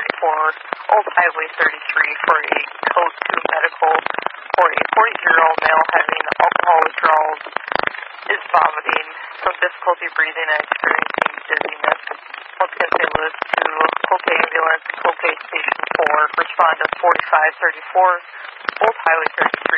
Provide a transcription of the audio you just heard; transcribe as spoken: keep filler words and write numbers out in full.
twenty-four, Old Highway thirty-three for a code two medical for a forty-year-old male having alcohol withdrawals, is vomiting, some difficulty breathing, and experiencing dizziness. Once again, Saint Louis to Copay Ambulance, Copay Station four, respond to forty-five thirty-four, Old Highway thirty-three.